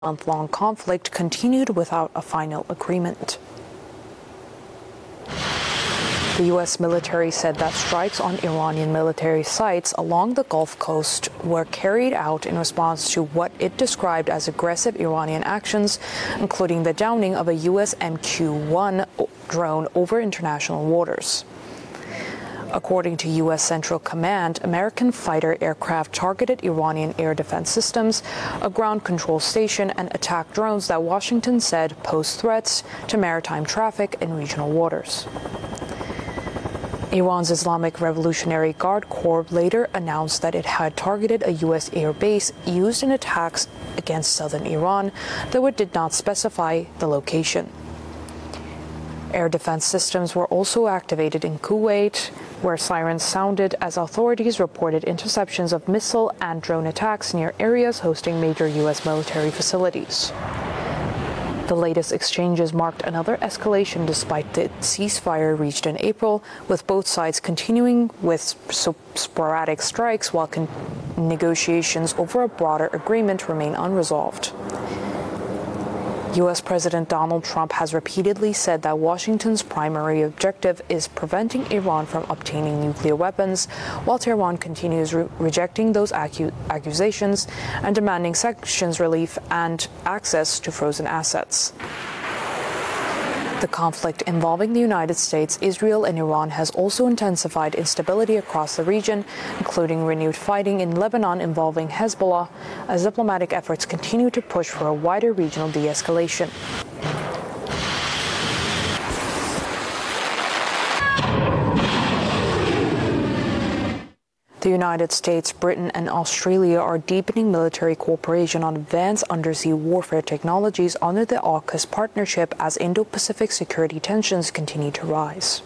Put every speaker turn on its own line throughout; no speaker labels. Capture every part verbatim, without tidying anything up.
month-long conflict continued without a final agreement. The U S military said that strikes on Iranian military sites along the Gulf Coast were carried out in response to what it described as aggressive Iranian actions, including the downing of a U S M Q one drone over international waters. According to U S Central Command, American fighter aircraft targeted Iranian air defense systems, a ground control station, and attacked drones that Washington said pose threats to maritime traffic in regional waters. Iran's Islamic Revolutionary Guard Corps later announced that it had targeted a U S air base used in attacks against southern Iran, though it did not specify the location. Air defense systems were also activated in Kuwait, where sirens sounded as authorities reported interceptions of missile and drone attacks near areas hosting major U S military facilities. The latest exchanges marked another escalation despite the ceasefire reached in April, with both sides continuing with sporadic strikes while con- negotiations over a broader agreement remain unresolved. U S President Donald Trump has repeatedly said that Washington's primary objective is preventing Iran from obtaining nuclear weapons, while Tehran continues re- rejecting those acu- accusations and demanding sanctions relief and access to frozen assets. The conflict involving the United States, Israel, and Iran has also intensified instability across the region, including renewed fighting in Lebanon involving Hezbollah, as diplomatic efforts continue to push for a wider regional de-escalation. The United States, Britain, and Australia are deepening military cooperation on advanced undersea warfare technologies under the AUKUS partnership as Indo-Pacific security tensions continue to rise.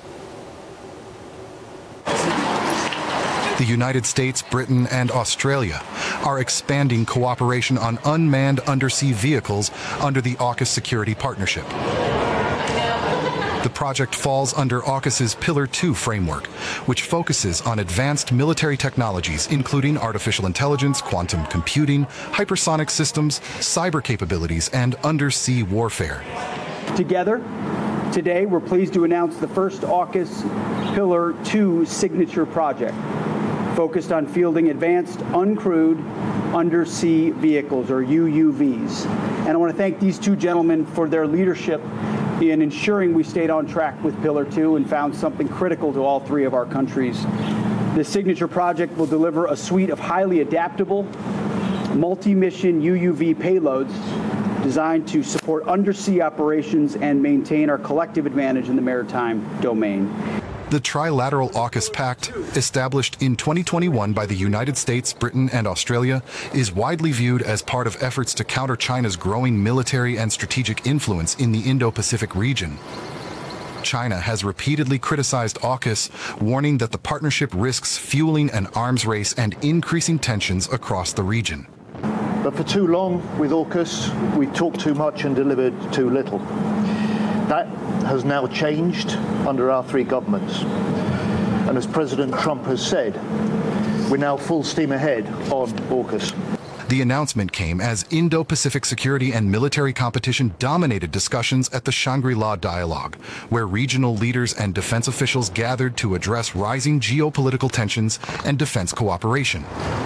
The United States, Britain, and Australia are expanding cooperation on unmanned undersea vehicles under the AUKUS security partnership. The project falls under AUKUS's Pillar two framework, which focuses on advanced military technologies, including artificial intelligence, quantum computing, hypersonic systems, cyber capabilities, and undersea warfare.
Together, today we're pleased to announce the first AUKUS Pillar two signature project, focused on fielding advanced uncrewed undersea vehicles, or U U Vs. And I want to thank these two gentlemen for their leadership in ensuring we stayed on track with Pillar two and found something critical to all three of our countries. This signature project will deliver a suite of highly adaptable, multi-mission U U V payloads designed to support undersea operations and maintain our collective advantage in the maritime domain.
The Trilateral AUKUS Pact, established in twenty twenty-one by the United States, Britain, and Australia, is widely viewed as part of efforts to counter China's growing military and strategic influence in the Indo-Pacific region. China has repeatedly criticized AUKUS, warning that the partnership risks fueling an arms race and increasing tensions across the region.
But for too long with AUKUS, we talked too much and delivered too little. That has now changed under our three governments. And as President Trump has said, we're now full steam ahead on AUKUS.
The announcement came as Indo-Pacific security and military competition dominated discussions at the Shangri-La Dialogue, where regional leaders and defense officials gathered to address rising geopolitical tensions and defense cooperation.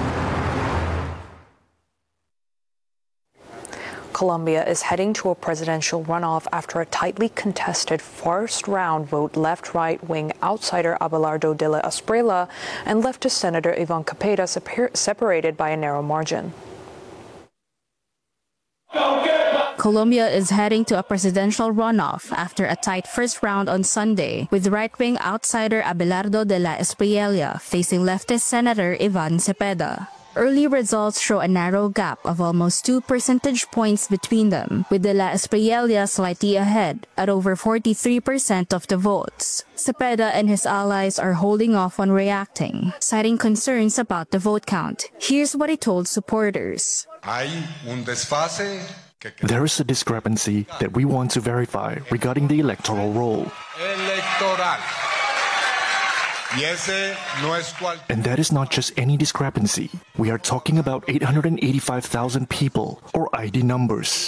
Colombia is heading to a presidential runoff after a tightly contested first-round vote left right-wing outsider Abelardo de la Espriella and leftist Senator Ivan Cepeda separated by a narrow margin.
Colombia is heading to a presidential runoff after a tight first round on Sunday, with right-wing outsider Abelardo de la Espriella facing leftist Senator Ivan Cepeda. Early results show a narrow gap of almost two percentage points between them, with de la Espriella slightly ahead at over forty-three percent of the votes. Cepeda and his allies are holding off on reacting, citing concerns about the vote count. Here's what he told supporters.
There is a discrepancy that we want to verify regarding the electoral roll.
Y ese no es cual-
And that is not just any discrepancy. We are talking about eight hundred eighty-five thousand people, or I D numbers.